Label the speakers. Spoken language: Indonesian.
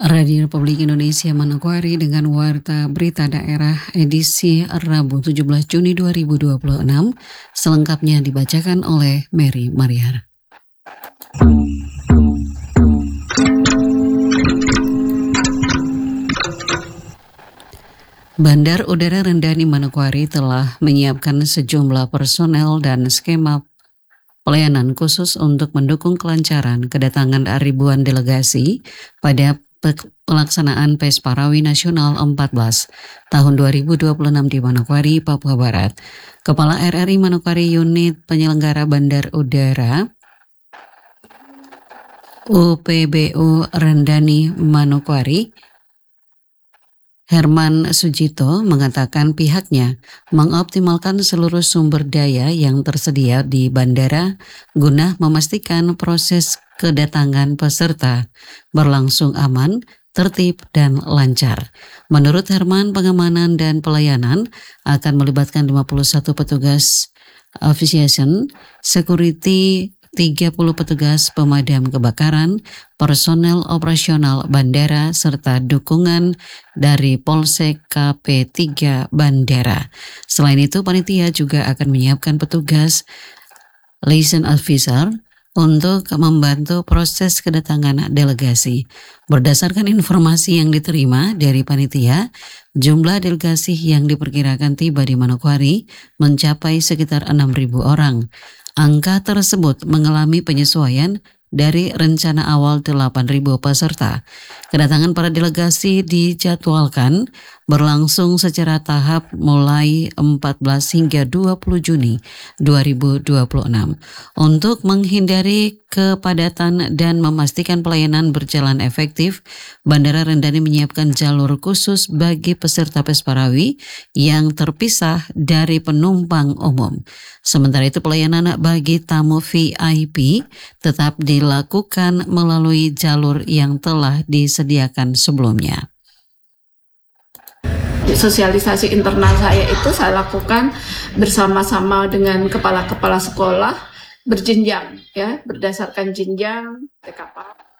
Speaker 1: Radio Republik Indonesia Manokwari dengan Warta Berita Daerah edisi Rabu 17 Juni 2026, selengkapnya dibacakan oleh Mary Mariar. Bandar Udara Rendani Manokwari telah menyiapkan sejumlah personel dan skema pelayanan khusus untuk mendukung kelancaran kedatangan ribuan delegasi pada pelaksanaan PES Parawi Nasional 14 tahun 2026 di Manokwari, Papua Barat. Kepala RRI Manokwari Unit Penyelenggara Bandar Udara UPBU Rendani Manokwari, Herman Sujito, mengatakan pihaknya mengoptimalkan seluruh sumber daya yang tersedia di bandara guna memastikan proses kedatangan peserta berlangsung aman, tertib, dan lancar. Menurut Herman, pengamanan dan pelayanan akan melibatkan 51 petugas aviation, security, 30 petugas pemadam kebakaran, personel operasional bandara, serta dukungan dari Polsek KP3 Bandara. Selain itu, panitia juga akan menyiapkan petugas liaison officer untuk membantu proses kedatangan delegasi. Berdasarkan informasi yang diterima dari panitia, jumlah delegasi yang diperkirakan tiba di Manokwari mencapai sekitar 6.000 orang. Angka tersebut mengalami penyesuaian dari rencana awal 8.000 peserta. Kedatangan para delegasi dijadwalkan berlangsung secara tahap mulai 14 hingga 20 Juni 2026. Untuk menghindari kepadatan dan memastikan pelayanan berjalan efektif, Bandara Rendani menyiapkan jalur khusus bagi peserta PES Parawi yang terpisah dari penumpang umum. Sementara itu, pelayanan bagi tamu VIP tetap dilakukan melalui jalur yang telah disediakan sebelumnya.
Speaker 2: Sosialisasi internal saya lakukan bersama-sama dengan kepala-kepala sekolah berjenjang, ya, berdasarkan jenjang TKP.